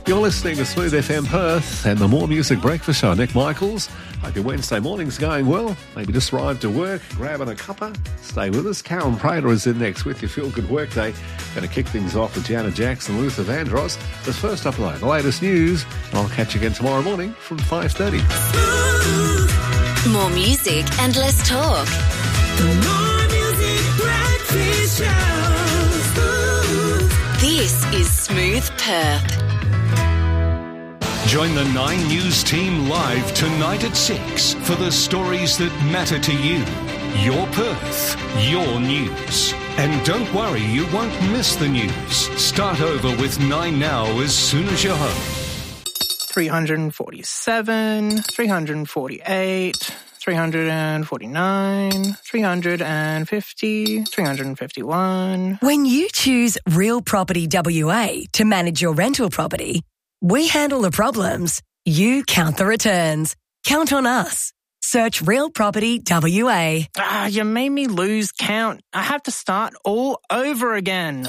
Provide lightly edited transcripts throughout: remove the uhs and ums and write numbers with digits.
You're listening to Smooth FM Perth and the More Music Breakfast Show. Nick Michaels. Hope your Wednesday morning's going well. Maybe just arrived to work, grabbing a cuppa. Stay with us. Karen Prater is in next with your Feel Good Workday. Going to kick things off with Janet Jackson, Luther Vandross. But first up, the latest news. And I'll catch you again tomorrow morning from 5:30. More music and less talk. The More Music Breakfast Show. This is Smooth Perth. Join the 9 News team live tonight at 6 for the stories that matter to you. Your Perth, your news. And don't worry, you won't miss the news. Start over with 9 Now as soon as you're home. 347, 348, 349, 350, 351. When you choose Real Property WA to manage your rental property, we handle the problems. You count the returns. Count on us. Search Real Property WA. You made me lose count. I have to start all over again.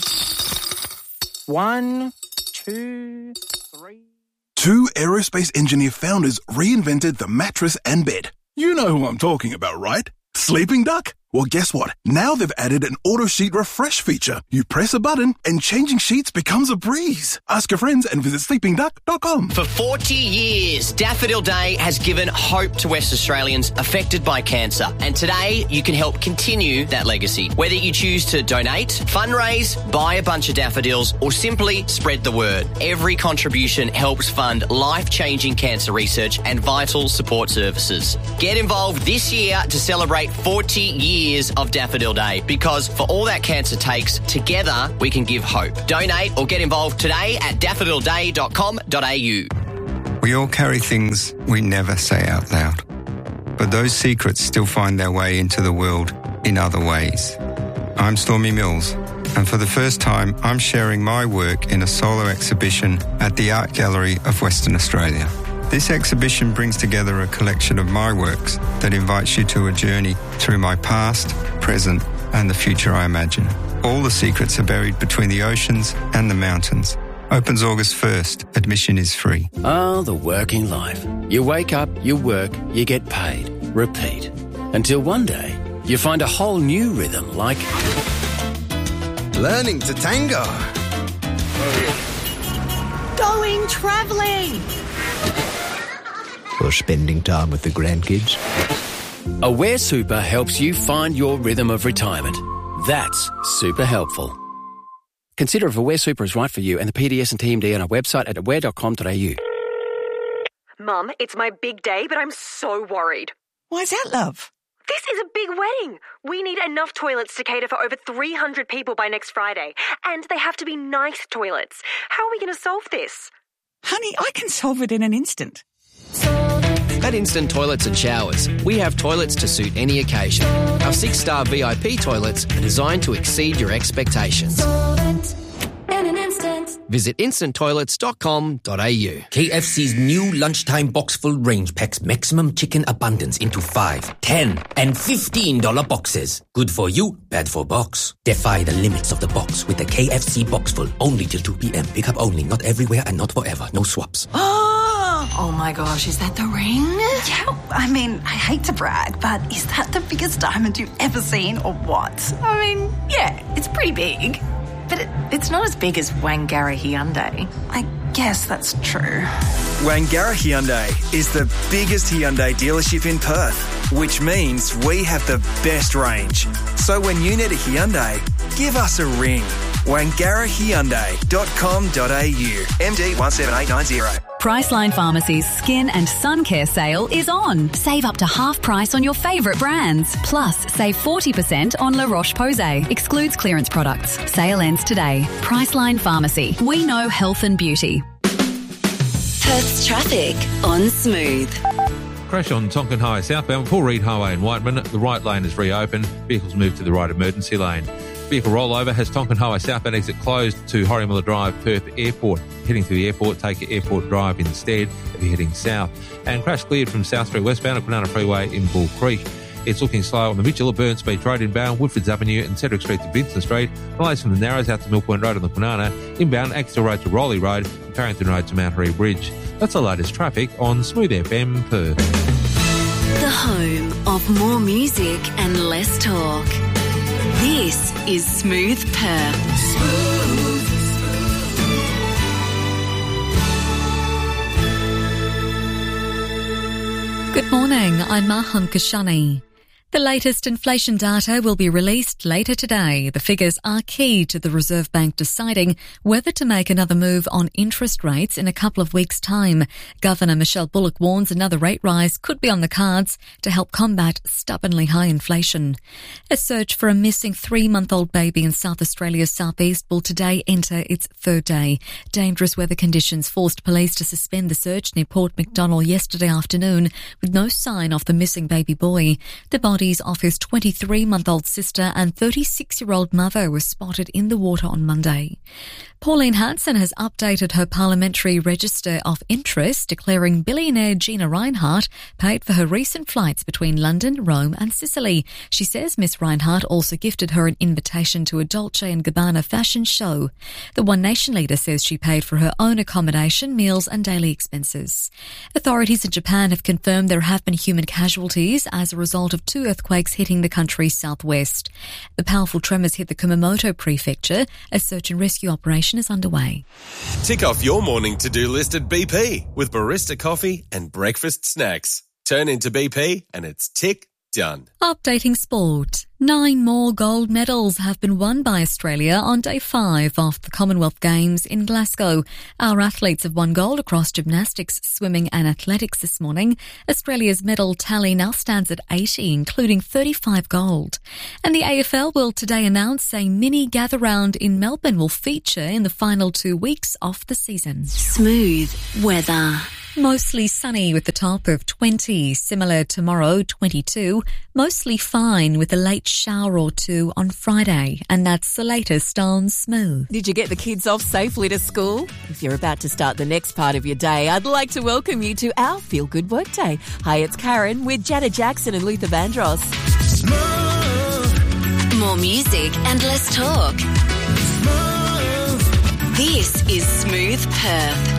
1, 2, 3... 2 aerospace engineer founders reinvented the mattress and bed. You know who I'm talking about, right? Sleeping Duck? Well, guess what? Now they've added an auto sheet refresh feature. You press a button and changing sheets becomes a breeze. Ask your friends and visit sleepingduck.com. For 40 years, Daffodil Day has given hope to West Australians affected by cancer. And today, you can help continue that legacy. Whether you choose to donate, fundraise, buy a bunch of daffodils, or simply spread the word, every contribution helps fund life-changing cancer research and vital support services. Get involved this year to celebrate 40 years of Daffodil Day, because for all that cancer takes, together we can give hope. Donate or get involved today at daffodilday.com.au. We all carry things we never say out loud, but those secrets still find their way into the world in other ways. I'm Stormy Mills, and for the first time, I'm sharing my work in a solo exhibition at the Art Gallery of Western Australia. This exhibition brings together a collection of my works that invites you to a journey through my past, present, and the future I imagine. All the secrets are buried between the oceans and the mountains. Opens August 1st. Admission is free. Ah, the working life. You wake up, you work, you get paid. Repeat. Until one day, you find a whole new rhythm like... learning to tango. Going travelling. Or spending time with the grandkids. Aware Super helps you find your rhythm of retirement. That's super helpful. Consider if Aware Super is right for you and the PDS and TMD on our website at aware.com.au. Mum, it's my big day, but I'm so worried. Why's that, love? This is a big wedding. We need enough toilets to cater for over 300 people by next Friday. And they have to be nice toilets. How are we going to solve this? Honey, I can solve it in an instant. At Instant Toilets and Showers, we have toilets to suit any occasion. Our 6-star VIP toilets are designed to exceed your expectations. Visit instanttoilets.com.au. KFC's new lunchtime box full range packs maximum chicken abundance into 5, 10 and $15 boxes. Good for you, bad for box. Defy the limits of the box with the KFC box full. Only till 2 p.m. Pick up only, not everywhere and not forever. No swaps. Oh my gosh, is that the ring? Yeah, I mean, I hate to brag, but is that the biggest diamond you've ever seen or what? I mean, yeah, it's pretty big. But it's not as big as Wangara Hyundai. I guess that's true. Wangara Hyundai is the biggest Hyundai dealership in Perth, which means we have the best range. So when you need a Hyundai, give us a ring. WangaraHyundai.com.au. MD 17890. Priceline Pharmacy's Skin and Sun Care sale is on. Save up to half price on your favourite brands. Plus, save 40% on La Roche-Posay. Excludes clearance products. Sale ends today. Priceline Pharmacy. We know health and beauty. Perth's traffic on Smooth. Crash on Tonkin High southbound, Paul Reed Highway in Whiteman. The right lane is reopened. Vehicles move to the right emergency lane. Vehicle rollover has Tonkin Highway southbound exit closed to Horrymilla Drive, Perth Airport. Heading to the airport, take Airport Drive instead if you're heading south. And crash cleared from South Street westbound at Kwinana Freeway in Bull Creek. It's looking slow on the Mitchell, Burns Beach Road inbound, Woodfords Avenue and Cedric Street to Vincent Street. Delays from the Narrows out to Mill Point Road on the Kwinana. Inbound, Axel Road to Rowley Road. Carrington Road to Mount Harry Bridge. That's the latest traffic on Smooth FM Perth. The home of more music and less talk. This is Smooth Perth. Good morning, I'm Maham Kashani. The latest inflation data will be released later today. The figures are key to the Reserve Bank deciding whether to make another move on interest rates in a couple of weeks' time. Governor Michelle Bullock warns another rate rise could be on the cards to help combat stubbornly high inflation. A search for a missing 3-month-old baby in South Australia's southeast will today enter its third day. Dangerous weather conditions forced police to suspend the search near Port MacDonnell yesterday afternoon with no sign of the missing baby boy. The bodies of his 23-month-old sister and 36-year-old mother were spotted in the water on Monday. Pauline Hanson has updated her parliamentary register of interest, declaring billionaire Gina Rinehart paid for her recent flights between London, Rome and Sicily. She says Miss Rinehart also gifted her an invitation to a Dolce & Gabbana fashion show. The One Nation leader says she paid for her own accommodation, meals and daily expenses. Authorities in Japan have confirmed there have been human casualties as a result of 2 earthquakes hitting the country's southwest. The powerful tremors hit the Kumamoto prefecture. A search and rescue operation is underway. Tick off your morning to-do list at BP with barista coffee and breakfast snacks. Turn into BP and it's tick done. Updating sport. 9 more gold medals have been won by Australia on day 5 of the Commonwealth Games in Glasgow. Our athletes have won gold across gymnastics, swimming and athletics this morning. Australia's medal tally now stands at 80, including 35 gold. And the AFL will today announce a mini gather round in Melbourne will feature in the final 2 weeks of the season. Smooth weather. Mostly sunny with the top of 20. Similar tomorrow, 22. Mostly fine with a late shower or two on Friday. And that's the latest on Smooth. Did you get the kids off safely to school? If you're about to start the next part of your day, I'd like to welcome you to our Feel Good Workday. Hi, it's Karen with Janet Jackson and Luther Vandross. Smooth. More music and less talk. Smooth. This is Smooth Perth.